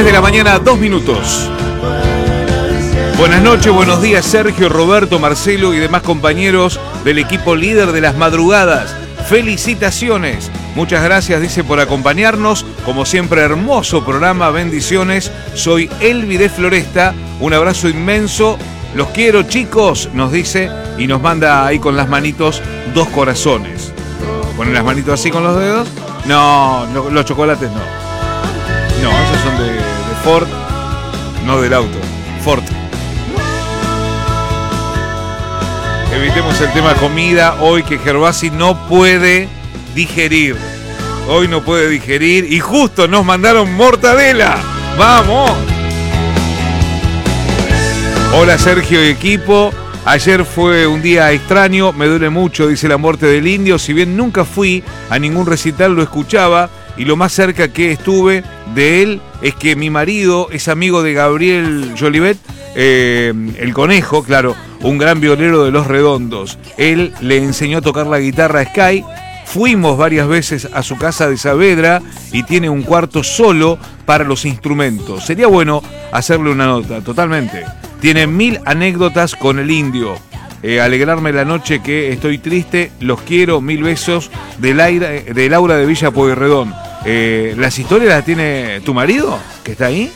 3 de la mañana, 2 minutos. Buenas noches, buenos días Sergio, Roberto, Marcelo y demás compañeros del equipo líder de las madrugadas. Felicitaciones. Muchas gracias, dice, por acompañarnos. Como siempre, hermoso programa, bendiciones. Soy Elvi de Floresta. Un abrazo inmenso. Los quiero, chicos, nos dice, y nos manda ahí con las manitos 2 corazones. ¿Ponen las manitos así con los dedos? No, los chocolates no. No, esos son de Ford, no del auto. Ford. Evitemos el tema comida hoy, que Gervasi no puede digerir. Hoy no puede digerir y justo nos mandaron mortadela. ¡Vamos! Hola Sergio y equipo. Ayer fue un día extraño, me duele mucho, dice, la muerte del Indio. Si bien nunca fui a ningún recital, lo escuchaba y lo más cerca que estuve de él es que mi marido es amigo de Gabriel Jolivet, el Conejo, claro, un gran violero de Los Redondos. Él le enseñó a tocar la guitarra a Sky. Fuimos varias veces a su casa de Saavedra y tiene un cuarto solo para los instrumentos. Sería bueno hacerle una nota, totalmente. Tiene 1000 anécdotas con el Indio. Alegrarme la noche que estoy triste. Los quiero, 1000 besos de Laura de Villa Pueyrredón. ¿Las historias las tiene tu marido, que está ahí?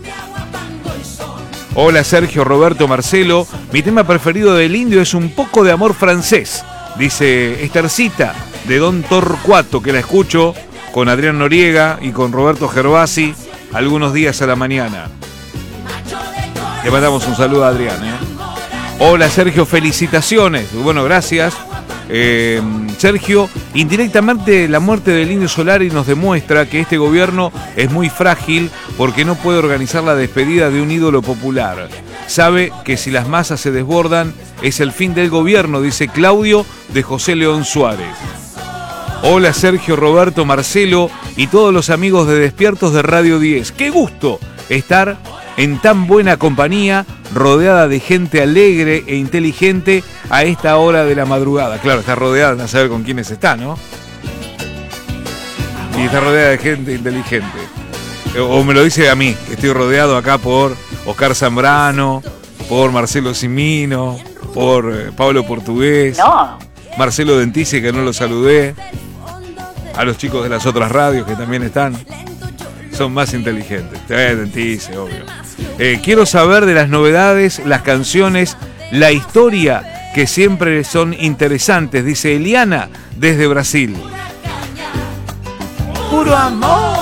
Hola Sergio, Roberto, Marcelo. Mi tema preferido del Indio es Un poco de amor francés. Dice Estercita, de Don Torcuato, que la escucho con Adrián Noriega y con Roberto Gervasi algunos días a la mañana. Le mandamos un saludo a Adrián. Hola Sergio, felicitaciones. Bueno, gracias. Sergio, indirectamente la muerte del Indio Solari nos demuestra que este gobierno es muy frágil porque no puede organizar la despedida de un ídolo popular. Sabe que si las masas se desbordan es el fin del gobierno, dice Claudio de José León Suárez. Hola Sergio, Roberto, Marcelo y todos los amigos de Despiertos de Radio 10. ¡Qué gusto estar en tan buena compañía, rodeada de gente alegre e inteligente a esta hora de la madrugada! Claro, está rodeada, no saber con quiénes está, ¿no? Y está rodeada de gente inteligente. O me lo dice a mí, que estoy rodeado acá por Oscar Zambrano, por Marcelo Cimino, por Pablo Portugués, no. Marcelo Dentice, que no lo saludé, a los chicos de las otras radios que también están. Son más inteligentes. Dentice, obvio. Quiero saber de las novedades, las canciones, la historia, que siempre son interesantes, dice Eliana desde Brasil. Puro amor.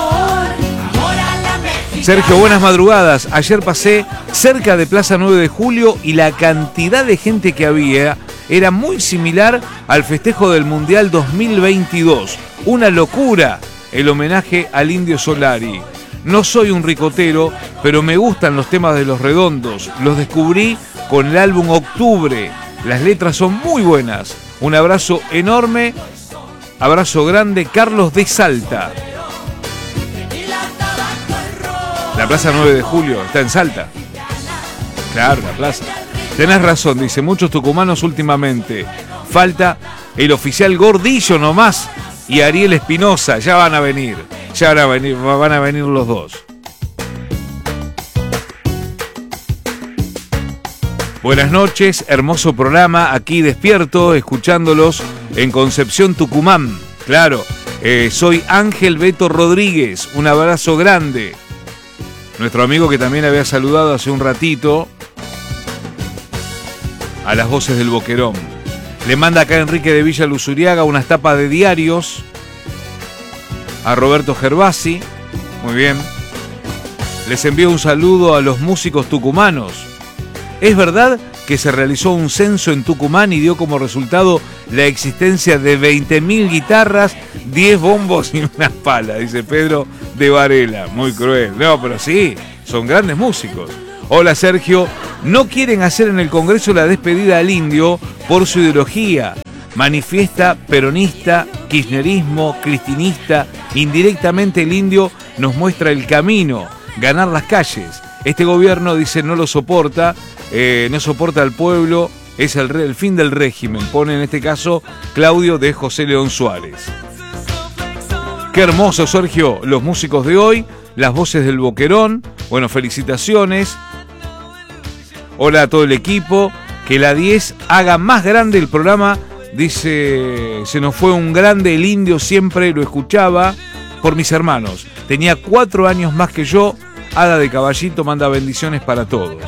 Sergio, buenas madrugadas. Ayer pasé cerca de Plaza 9 de Julio y la cantidad de gente que había era muy similar al festejo del Mundial 2022. Una locura el homenaje al Indio Solari. No soy un ricotero, pero me gustan los temas de Los Redondos. Los descubrí con el álbum Octubre. Las letras son muy buenas. Un abrazo enorme, abrazo grande, Carlos de Salta. La Plaza 9 de Julio está en Salta. Claro, la plaza. Tenés razón, dice, muchos tucumanos últimamente. Falta el oficial Gordillo nomás y Ariel Espinosa. Ya van a venir. Ya van a venir los dos. Buenas noches, hermoso programa, aquí despierto, escuchándolos en Concepción, Tucumán. Claro, soy Ángel Beto Rodríguez, un abrazo grande. Nuestro amigo que también había saludado hace un ratito a las voces del Boquerón. Le manda acá Enrique de Villa Luzuriaga unas tapas de diarios. A Roberto Gervasi, muy bien. Les envío un saludo a los músicos tucumanos. ¿Es verdad que se realizó un censo en Tucumán y dio como resultado la existencia de 20.000 guitarras, 10 bombos y una pala? Dice Pedro de Varela. Muy cruel. No, pero sí, son grandes músicos. Hola Sergio, no quieren hacer en el Congreso la despedida al Indio por su ideología. Manifiesta peronista, kirchnerismo, cristinista. Indirectamente el Indio nos muestra el camino, ganar las calles. Este gobierno, dice, no lo soporta, no soporta al pueblo, es el fin del régimen. Pone en este caso Claudio de José León Suárez. Qué hermoso, Sergio, los músicos de hoy, las voces del Boquerón. Bueno, felicitaciones. Hola a todo el equipo. Que la 10 haga más grande el programa. Dice, se nos fue un grande, el Indio siempre lo escuchaba por mis hermanos. Tenía 4 años más que yo. Hada de Caballito manda bendiciones para todos.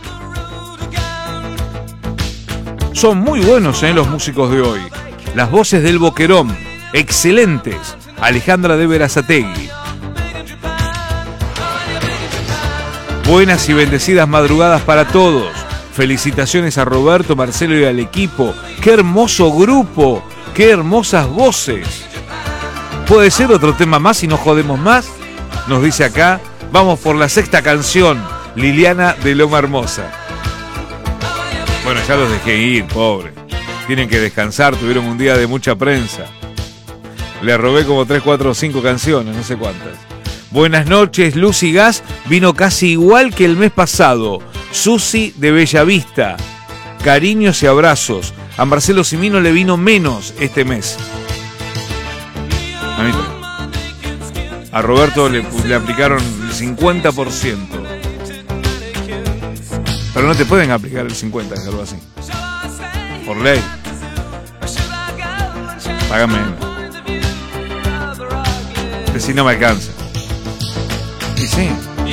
Son muy buenos los músicos de hoy. Las voces del Boquerón, excelentes. Alejandra de Berazategui. Buenas y bendecidas madrugadas para todos. Felicitaciones a Roberto, Marcelo y al equipo. ¡Qué hermoso grupo! ¡Qué hermosas voces! ¿Puede ser otro tema más y no jodemos más? Nos dice acá. Vamos por la 6ª canción. Liliana de Loma Hermosa. Bueno, ya los dejé ir, pobre. Tienen que descansar, tuvieron un día de mucha prensa. Le robé como 3, 4 o 5 canciones, no sé cuántas. Buenas noches, Luz y Gas. Vino casi igual que el mes pasado. Susi de Bellavista. Cariños y abrazos. A Marcelo Cimino le vino menos este mes. A mí también. A Roberto le aplicaron el 50%. Pero no te pueden aplicar el 50%, es algo así. Por ley. Págame. Que si no me alcanza. Y sí.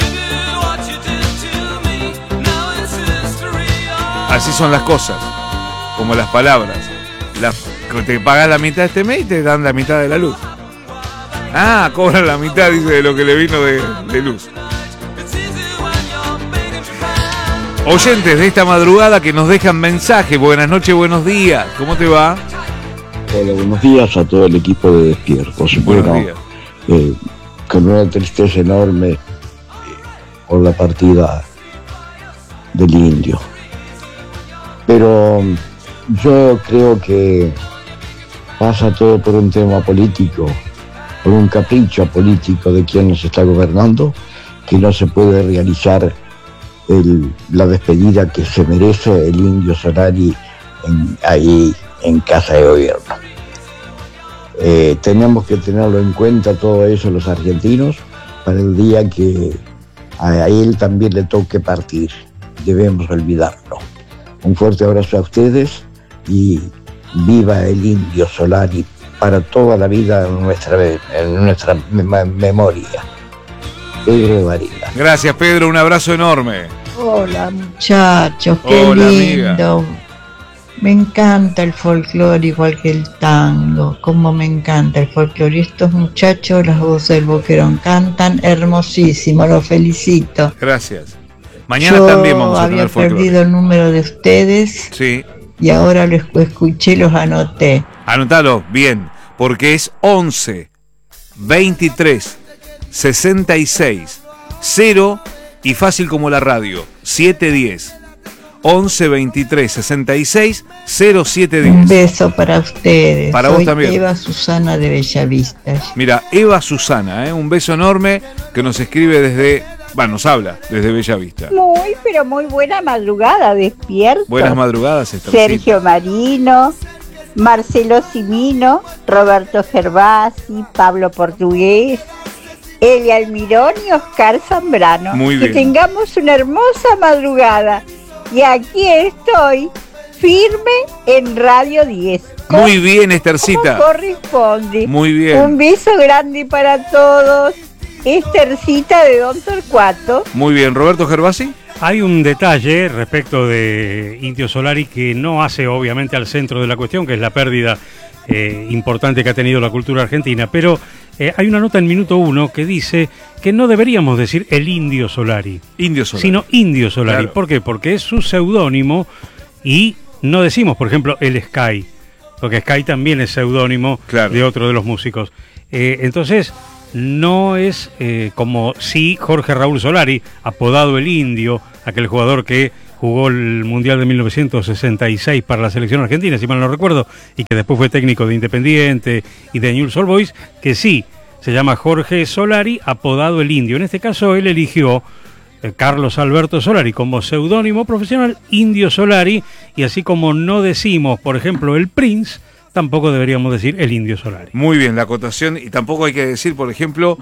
Así son las cosas. Como las palabras. Te pagas la mitad de este mes y te dan la mitad de la luz. Ah, cobran la mitad, dice, de lo que le vino de luz. Oyentes de esta madrugada que nos dejan mensajes. Buenas noches, buenos días. ¿Cómo te va? Hola, buenos días a todo el equipo de Despiertos. Buenos días. Con una tristeza enorme por la partida del Indio. Pero yo creo que pasa todo por un tema político, por un capricho político de quien nos está gobernando, que no se puede realizar la despedida que se merece el Indio Solari ahí en Casa de Gobierno. Tenemos que tenerlo en cuenta todo eso los argentinos para el día que a él también le toque partir. Debemos olvidarlo. Un fuerte abrazo a ustedes y viva el Indio Solari para toda la vida en nuestra memoria. Pedro Varela. Gracias, Pedro, un abrazo enorme. Hola muchachos, qué Hola, lindo. amiga. Me encanta el folclore igual que el tango. Como me encanta el folclore. Y estos muchachos, las voces del Boquerón, cantan hermosísimo, los felicito. Gracias. Mañana también vamos a tener folclore. Había perdido el número de ustedes. Sí. Y ahora lo escuché, los anoté. Anotalo bien, porque es 11 23 66 0 y fácil como la radio, 710 11 23 66 0710. Un beso para ustedes. Para vos también. Eva Susana de Bellavista. Mira, Eva Susana, un beso enorme que nos escribe desde, nos habla desde Bellavista. Muy, pero muy buena madrugada, Despierto. Buenas madrugadas, Esthercita. Sergio Marino, Marcelo Cimino, Roberto Gervasi, Pablo Portugués, Elia Almirón y Oscar Zambrano. Muy bien. Que tengamos una hermosa madrugada. Y aquí estoy, firme en Radio 10. Muy bien, Esthercita. Como corresponde. Muy bien. Un beso grande para todos. Esthercita de Don Torcuato. Muy bien, Roberto Gervasi. Hay un detalle respecto de Indio Solari que no hace obviamente al centro de la cuestión, que es la pérdida importante que ha tenido la cultura argentina, pero hay una nota en Minuto 1 que dice que no deberíamos decir el Indio Solari, sino Indio Solari. Claro. ¿Por qué? Porque es su seudónimo y no decimos, por ejemplo, el Sky, porque Sky también es seudónimo de otro de los músicos. Entonces, no es como si Jorge Raúl Solari, apodado el Indio, aquel jugador que jugó el Mundial de 1966 para la selección argentina, si mal no recuerdo, y que después fue técnico de Independiente y de Newell's Old Boys, que sí, se llama Jorge Solari, apodado el Indio. En este caso, él eligió Carlos Alberto Solari como seudónimo profesional, Indio Solari, y así como no decimos, por ejemplo, el Prince, tampoco deberíamos decir el Indio Solari. Muy bien, la acotación, y tampoco hay que decir, por ejemplo,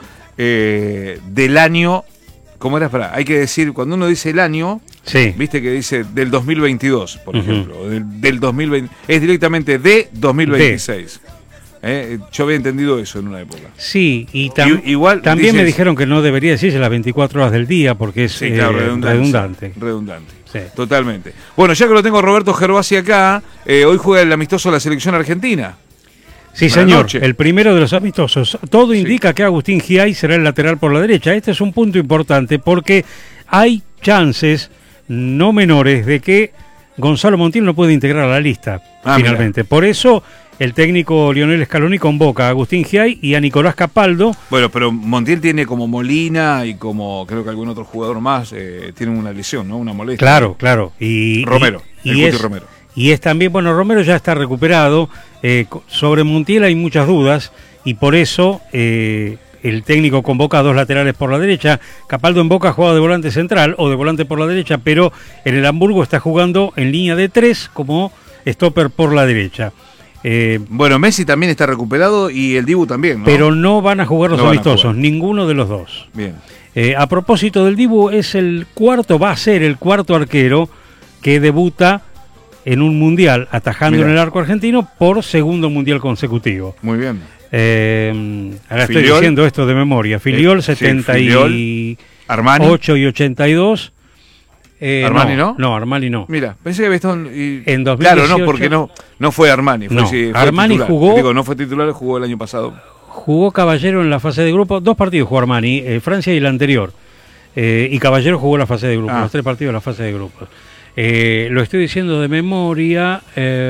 del año, ¿cómo era? Hay que decir, cuando uno dice el año, sí, viste que dice del 2022, por ejemplo, del 2020, es directamente de 2026. Yo había entendido eso en una época. Sí, y igual también dices, me dijeron que no debería decirse las 24 horas del día porque es sí, claro, redundante. Sí. Totalmente. Bueno, ya que lo tengo a Roberto Gervasi acá, hoy juega el amistoso de la selección argentina. Sí, Buenas señor, noches. el primero de los amistosos. Todo indica que Agustín Giay será el lateral por la derecha. Este es un punto importante porque hay chances no menores de que Gonzalo Montiel no puede integrar a la lista finalmente. Por eso el técnico Lionel Scaloni convoca a Agustín Giay y a Nicolás Capaldo. Bueno, pero Montiel tiene como Molina y como creo que algún otro jugador más tiene una lesión, ¿no? Una molestia. Claro. Y Romero, Romero. Y es también, bueno, Romero ya está recuperado. Sobre Montiel hay muchas dudas y por eso el técnico convoca a dos laterales por la derecha. Capaldo en Boca juega de volante central o de volante por la derecha, pero en el Hamburgo está jugando en línea de 3 como stopper por la derecha. Bueno, Messi también está recuperado y el Dibu también, ¿no? Pero no van a jugar los amistosos, ninguno de los dos. Bien. A propósito del Dibu, va a ser el cuarto arquero que debuta en un mundial atajando en el arco argentino por segundo mundial consecutivo. Muy bien. Ahora estoy diciendo esto de memoria. Filiol 78 Armani. y 82. ¿Armani no? No, Armani no. Mira, pensé que había estado en 2018. Claro, no, porque no fue Armani. Fue Armani titular. jugó. Digo, no fue titular, jugó el año pasado. Jugó Caballero en la fase de grupo. 2 partidos jugó Armani, Francia y el anterior. Y Caballero jugó la fase de grupo, los 3 partidos de la fase de grupos. Lo estoy diciendo de memoria.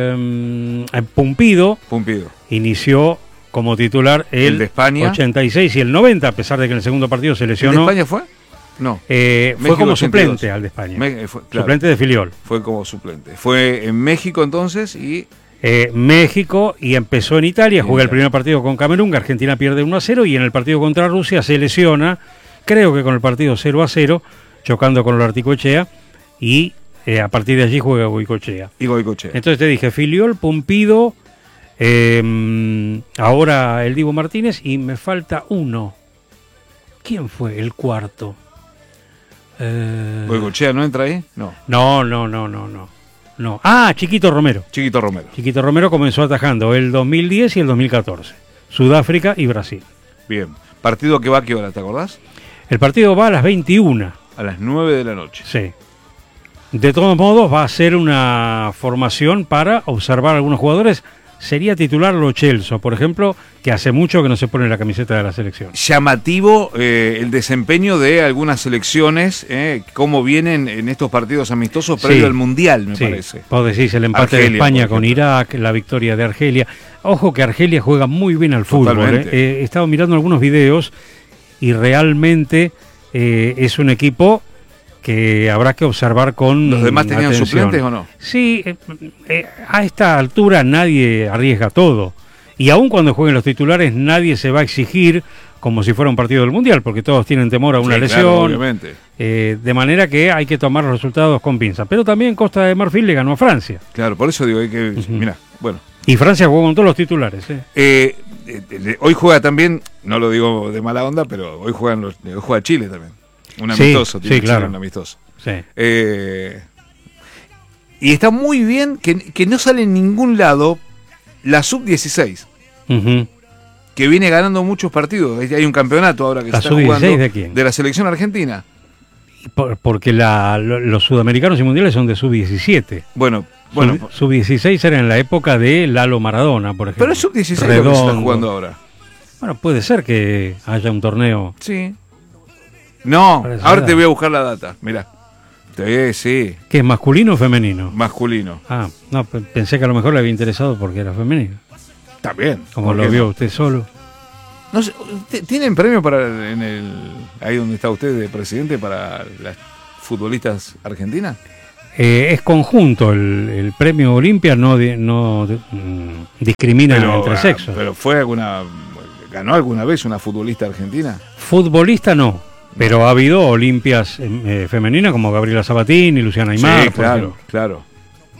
Pumpido inició como titular el de España 86 y el 90, a pesar de que en el segundo partido se lesionó. ¿El de España fue? No. Fue como 82. Suplente al de España. Suplente de Filiol. Fue como suplente. Fue en México entonces y... México y empezó en Italia, juega el primer partido con Camerún, Argentina pierde 1-0 y en el partido contra Rusia se lesiona, creo que con el partido 0-0, chocando con el Articoechea y a partir de allí juega Goicoechea. Entonces te dije, Filiol, Pumpido, ahora el Dibu Martínez y me falta uno. ¿Quién fue el cuarto? ¿Goicoechea no entra ahí? No. No. Chiquito Romero. Chiquito Romero comenzó atajando el 2010 y el 2014. Sudáfrica y Brasil. Bien. ¿Partido que va a qué hora, te acordás? El partido va a las 21. A las 9 de la noche. Sí. De todos modos, va a ser una formación para observar a algunos jugadores. Sería titular Lo Celso, por ejemplo, que hace mucho que no se pone la camiseta de la selección. Llamativo el desempeño de algunas selecciones, cómo vienen en estos partidos amistosos previo al Mundial, me parece. Vos decís el empate de España con Irak, la victoria de Argelia. Ojo que Argelia juega muy bien al fútbol. He estado mirando algunos videos y realmente es un equipo que habrá que observar con ¿Los demás tenían suplentes o no? Sí, a esta altura nadie arriesga todo. Y aun cuando jueguen los titulares, nadie se va a exigir como si fuera un partido del Mundial, porque todos tienen temor a una lesión. Claro, obviamente. De manera que hay que tomar los resultados con pinza. Pero también Costa de Marfil le ganó a Francia. Claro, por eso digo, hay que... Mirá, bueno. Y Francia jugó con todos los titulares. Hoy juega también, no lo digo de mala onda, pero hoy juega Chile también. Un amistoso, sí, claro. Un amistoso. Sí. Y está muy bien que no sale en ningún lado la sub-16, que viene ganando muchos partidos. Hay un campeonato ahora que se está jugando. ¿De quién? De la selección argentina. Porque los sudamericanos y mundiales son de sub-17. Bueno. Sub-16 era en la época de Lalo Maradona, por ejemplo. Pero es sub-16 lo que se está jugando ahora. Bueno, puede ser que haya un torneo. Sí. No, ahora te voy a buscar la data, mirá. Sí. ¿Qué es, masculino o femenino? Masculino. No, pensé que a lo mejor le había interesado porque era femenino. Está bien. Como lo vio usted solo. No sé, ¿tienen premio para ahí donde está usted de presidente para las futbolistas argentinas? Es conjunto, el premio Olimpia no discrimina entre sexos. Pero ¿ganó alguna vez una futbolista argentina? Futbolista no. Pero ha habido olimpias femeninas como Gabriela Sabatini, Luciana Aymar. Sí, claro.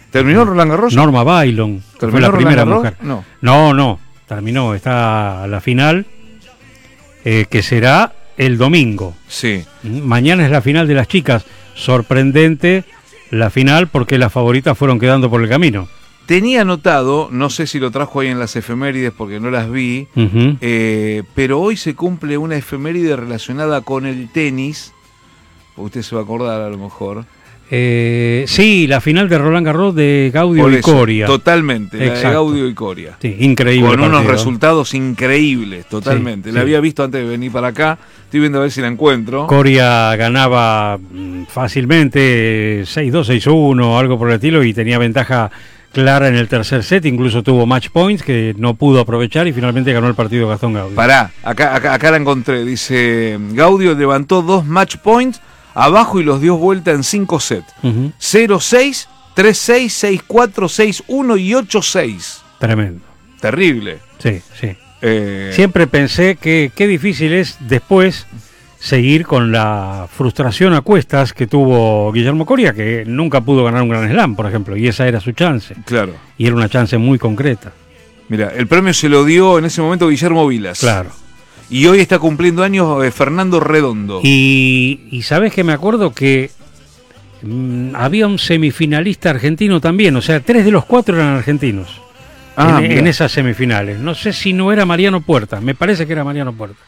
¿Terminó Roland Garros? Norma Bailon, que fue la primera mujer. No. No, terminó, está la final, que será el domingo. Sí. Mañana es la final de las chicas. Sorprendente la final porque las favoritas fueron quedando por el camino. Tenía anotado, no sé si lo trajo ahí en las efemérides porque no las vi, pero hoy se cumple una efeméride relacionada con el tenis. Usted se va a acordar a lo mejor. Sí, la final de Roland Garros de Gaudio y Coria. Totalmente, la de Gaudio y Coria. Sí, increíble. Con unos resultados increíbles, totalmente. La había visto antes de venir para acá. Estoy viendo a ver si la encuentro. Coria ganaba fácilmente 6-2, 6-1, algo por el estilo, y tenía ventaja clara en el tercer set. Incluso tuvo match points que no pudo aprovechar y finalmente ganó el partido Gastón Gaudio. Pará, acá la encontré. Dice, Gaudio levantó 2 match points abajo y los dio vuelta en 5 sets. 0-6, 3-6, 6-4, 6-1 y 8-6. Tremendo. Terrible. Sí. Siempre pensé que qué difícil es después seguir con la frustración a cuestas que tuvo Guillermo Coria, que nunca pudo ganar un Grand Slam, por ejemplo, y esa era su chance. Claro. Y era una chance muy concreta. Mira, el premio se lo dio en ese momento Guillermo Vilas. Claro. Y hoy está cumpliendo años Fernando Redondo. Y sabes que me acuerdo que había un semifinalista argentino también, o sea, 3 de los 4 eran argentinos en esas semifinales. No sé si no era Mariano Puerta, me parece que era Mariano Puerta.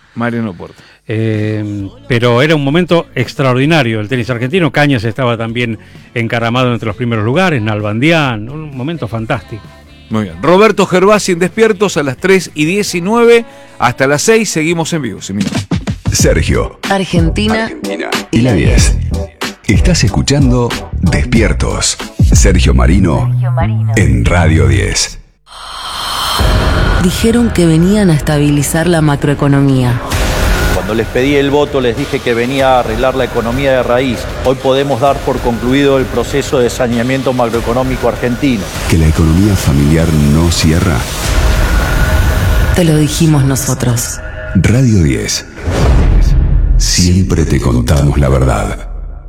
Pero era un momento extraordinario del tenis argentino. Cañas estaba también encaramado entre los primeros lugares, Nalbandián, un momento fantástico. Muy bien. Roberto Gervasi en Despiertos a las 3:19. Hasta las 6 seguimos en vivo. Sergio, Argentina y la 10. Estás escuchando Despiertos. Sergio Marino en Radio 10. Dijeron que venían a estabilizar la macroeconomía. Cuando les pedí el voto les dije que venía a arreglar la economía de raíz. Hoy podemos dar por concluido el proceso de saneamiento macroeconómico argentino. Que la economía familiar no cierra. Te lo dijimos nosotros. Radio 10. Siempre te contamos la verdad.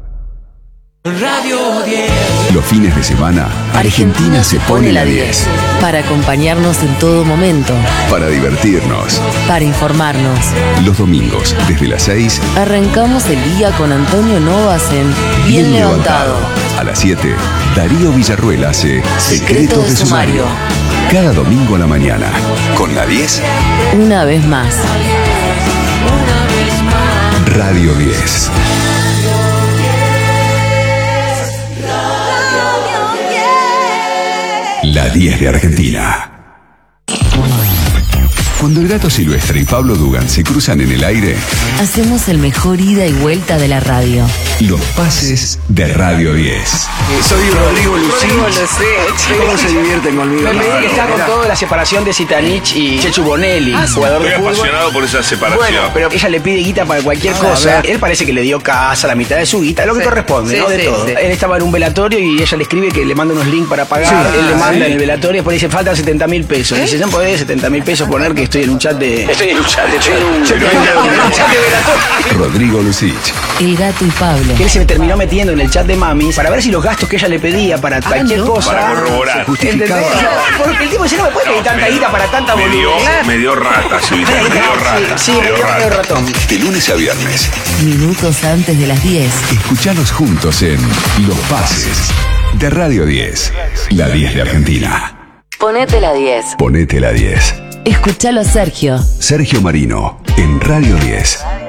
Radio 10. Los fines de semana, Argentina se pone la 10. Para acompañarnos en todo momento. Para divertirnos. Para informarnos. Los domingos, desde las 6. Arrancamos el día con Antonio Novas en Bien Levantado. A las 7, Darío Villarruel hace Secretos de Sumario. Cada domingo a la mañana. Con la 10. Una vez más. Radio 10. La 10 de Argentina. Cuando el Gato Silvestre y Pablo Dugan se cruzan en el aire, hacemos el mejor ida y vuelta de la radio. Los pases de Radio 10. Soy Rodrigo Lucich. ¿Cómo se divierten conmigo? Me que está con toda la separación de Zitanich y Chechu Bonelli, jugador de fútbol. Estoy apasionado por esa separación. Bueno, pero ella le pide guita para cualquier cosa. Él parece que le dio casa, la mitad de su guita, lo que corresponde, ¿no? De todo. Él estaba en un velatorio y ella le escribe que le manda unos links para pagar. Él le manda en el velatorio y después dice, faltan 70.000 pesos. Dice, ¿no podés 70.000 pesos poner que estoy en un chat de... Estoy en un chat de velatorio. Rodrigo Lucich. El Gato y Pablo. Que él se terminó metiendo en el chat de mamis para ver si los gastos que ella le pedía para cualquier cosa... Para corroborar. Justificaba. Porque el tipo dice, no me puede pedir tanta guita para tanta boludez. Me dio rata, sí, me dio rata. Sí, me dio ratón. De lunes a viernes. Minutos antes de las 10. Escuchalos juntos en Los Pases de Radio 10. La 10 de Argentina. Ponete la 10. Ponete la 10. Escuchalo, Sergio. Sergio Marino en Radio 10.